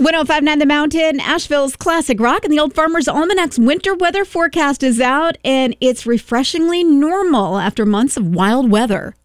105.9 The Mountain, Asheville's classic rock, and the Old Farmer's Almanac's winter weather forecast is out, and it's refreshingly normal after months of wild weather.